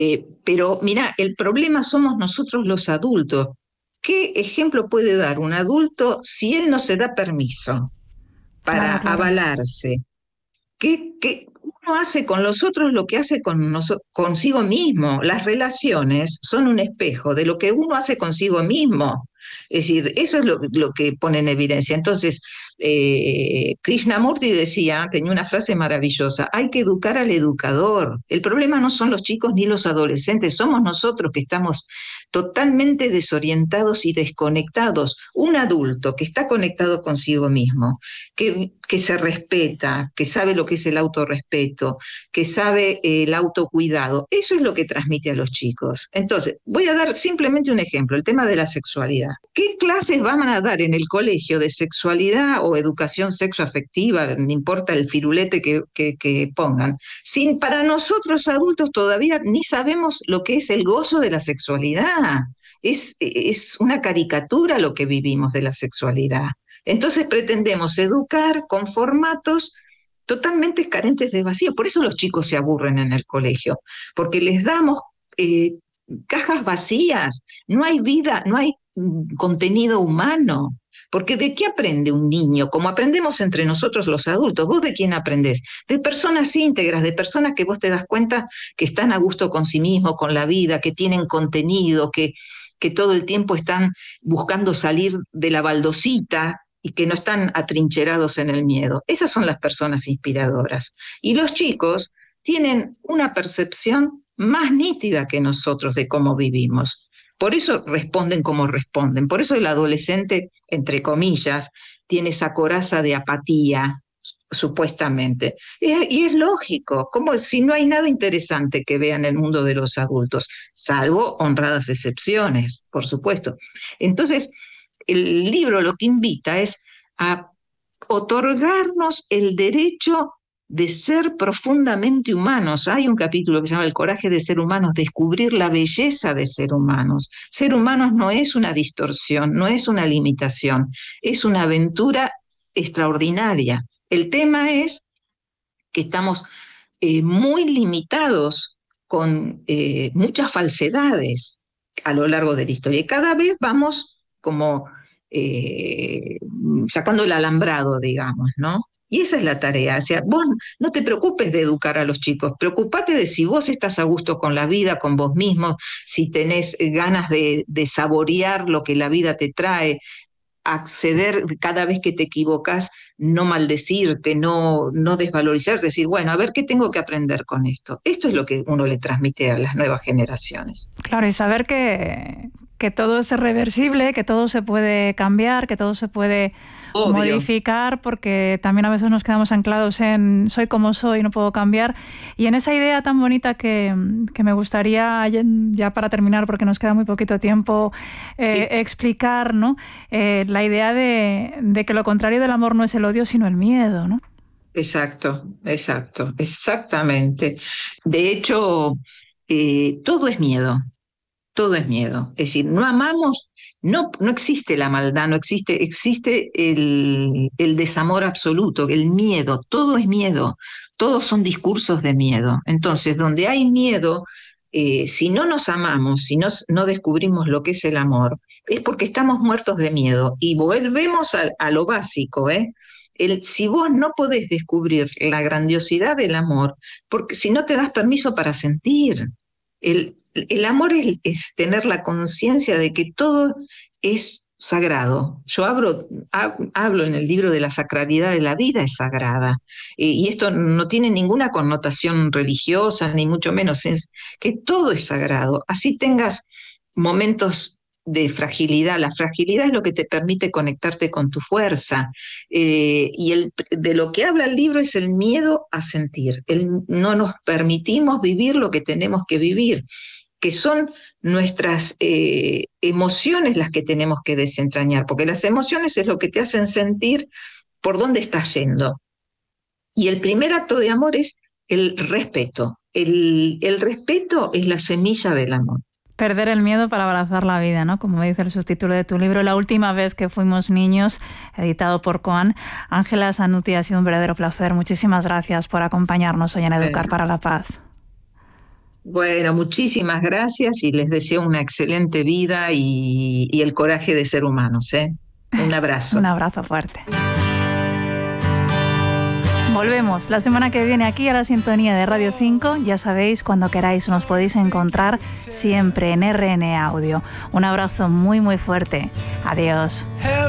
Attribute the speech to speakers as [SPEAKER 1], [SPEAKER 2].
[SPEAKER 1] Pero mira, el problema somos nosotros los adultos. ¿Qué ejemplo puede dar un adulto si él no se da permiso para
[SPEAKER 2] Claro, claro.
[SPEAKER 1] avalarse? ¿Qué uno hace con los otros lo que hace consigo mismo? Las relaciones son un espejo de lo que uno hace consigo mismo. Es decir, eso es lo que pone en evidencia. Entonces, Krishnamurti decía, tenía una frase maravillosa, hay que educar al educador. El problema no son los chicos ni los adolescentes, somos nosotros que estamos totalmente desorientados y desconectados. Un adulto que está conectado consigo mismo, que se respeta, que sabe lo que es el autorrespeto, que sabe el autocuidado. Eso es lo que transmite a los chicos. Entonces, voy a dar simplemente un ejemplo, el tema de la sexualidad. ¿Qué clases van a dar en el colegio de sexualidad o educación sexoafectiva, no importa el firulete que pongan, sin para nosotros adultos todavía ni sabemos lo que es el gozo de la sexualidad? Es una caricatura lo que vivimos de la sexualidad. Entonces pretendemos educar con formatos totalmente carentes de vacío. Por eso los chicos se aburren en el colegio, porque les damos eh, cajas vacías, no hay vida, no hay contenido humano. Porque ¿de qué aprende un niño? Como aprendemos entre nosotros los adultos. ¿Vos de quién aprendés? De personas íntegras, de personas que vos te das cuenta que están a gusto con sí mismos, con la vida, que tienen contenido, que todo el tiempo están buscando salir de la baldosita y que no están atrincherados en el miedo. Esas son las personas inspiradoras. Y los chicos tienen una percepción más nítida que nosotros de cómo vivimos. Por eso responden como responden. Por eso el adolescente, entre comillas, tiene esa coraza de apatía, supuestamente. Y es lógico, como si no hay nada interesante que vean en el mundo de los adultos, salvo honradas excepciones, por supuesto. Entonces, el libro lo que invita es a otorgarnos el derecho de ser profundamente humanos. Hay un capítulo que se llama El coraje de ser humanos, descubrir la belleza de ser humanos. Ser humanos no es una distorsión, no es una limitación, es una aventura extraordinaria. El tema es que estamos muy limitados con muchas falsedades a lo largo de la historia. Y cada vez vamos como eh, sacando el alambrado, digamos, ¿no? Y esa es la tarea. O sea, vos no te preocupes de educar a los chicos, preocupate de si vos estás a gusto con la vida, con vos mismo, si tenés ganas de saborear lo que la vida te trae, acceder cada vez que te equivocas, no maldecirte, no desvalorizar, decir, bueno, a ver qué tengo que aprender con esto. Esto es lo que uno le transmite a las nuevas generaciones.
[SPEAKER 2] Claro, y saber que todo es reversible, que todo se puede cambiar, que todo se puede
[SPEAKER 1] Obvio.
[SPEAKER 2] modificar, porque también a veces nos quedamos anclados en soy como soy, no puedo cambiar. Y en esa idea tan bonita que me gustaría, ya para terminar, porque nos queda muy poquito tiempo,
[SPEAKER 1] Sí,
[SPEAKER 2] explicar, ¿no? La idea de que lo contrario del amor no es el odio, sino el miedo, ¿no?
[SPEAKER 1] exacto, exacto, exactamente. De hecho, todo es miedo. Todo es miedo. Es decir, no amamos, no existe la maldad, no existe, existe el desamor absoluto, el miedo, todo es miedo, todos son discursos de miedo. Entonces, donde hay miedo, si no nos amamos, si no descubrimos lo que es el amor, es porque estamos muertos de miedo. Y volvemos a lo básico, ¿eh? Si vos no podés descubrir la grandiosidad del amor, porque si no te das permiso para sentir, el amor es tener la conciencia de que todo es sagrado. Yo hablo en el libro de la sacralidad de la vida es sagrada. Y esto no tiene ninguna connotación religiosa, ni mucho menos, es que todo es sagrado. Así tengas momentos de fragilidad. La fragilidad es lo que te permite conectarte con tu fuerza. De lo que habla el libro es el miedo a sentir. No nos permitimos vivir lo que tenemos que vivir, que son nuestras emociones las que tenemos que desentrañar, porque las emociones es lo que te hacen sentir por dónde estás yendo. Y el primer acto de amor es el respeto. El respeto es la semilla del amor.
[SPEAKER 2] Perder el miedo para abrazar la vida, ¿no? Como dice el subtítulo de tu libro, La última vez que fuimos niños, editado por Coan. Ángela Sanuti, ha sido un verdadero placer. Muchísimas gracias por acompañarnos hoy en Educar para la Paz.
[SPEAKER 1] Bueno, muchísimas gracias y les deseo una excelente vida y el coraje de ser humanos, ¿eh? Un
[SPEAKER 2] Un
[SPEAKER 1] abrazo.
[SPEAKER 2] abrazo fuerte. Volvemos la semana que viene aquí a la sintonía de Radio 5. Ya sabéis, cuando queráis nos podéis encontrar siempre en RN Audio. Un abrazo muy muy fuerte. Adiós.